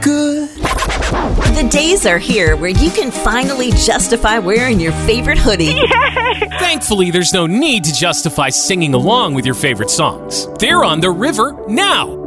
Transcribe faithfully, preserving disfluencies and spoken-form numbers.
good. The days are here where you can finally justify wearing your favorite hoodie. Yay! Thankfully, there's no need to justify singing along with your favorite songs. They're on the river now.